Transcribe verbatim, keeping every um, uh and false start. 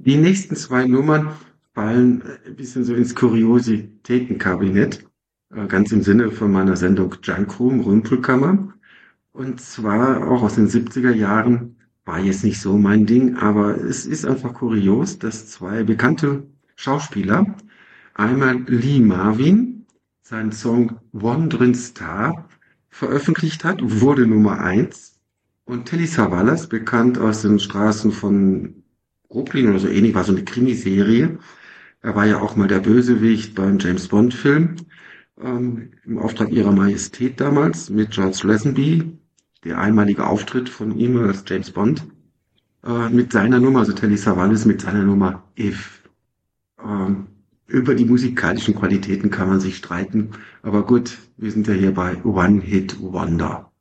Die nächsten zwei Nummern fallen ein bisschen so ins Kuriositätenkabinett, äh, ganz im Sinne von meiner Sendung Junkroom, Rümpelkammer. Und zwar auch aus den siebziger Jahren, war jetzt nicht so mein Ding, aber es ist einfach kurios, dass zwei bekannte Schauspieler, einmal Lee Marvin, seinen Song Wandering Star veröffentlicht hat, wurde Nummer eins. Und Telly Savalas, bekannt aus den Straßen von Brooklyn oder so ähnlich, war so eine Krimiserie. Er war ja auch mal der Bösewicht beim James Bond-Film, ähm, im Auftrag ihrer Majestät damals mit George Lazenby, der einmalige Auftritt von ihm als James Bond, äh, mit seiner Nummer, also Telly Savalas mit seiner Nummer If. Ähm, über die musikalischen Qualitäten kann man sich streiten, aber gut, wir sind ja hier bei One Hit Wonder.